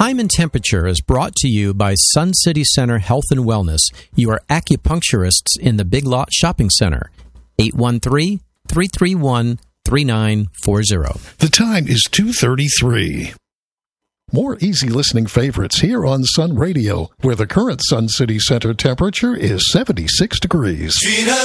Time and Temperature is brought to you by Sun City Center Health and Wellness, your acupuncturists in the Big Lot Shopping Center. 813-331-3940. The time is 2:33. More easy listening favorites here on Sun Radio, where the current Sun City Center temperature is 76 degrees.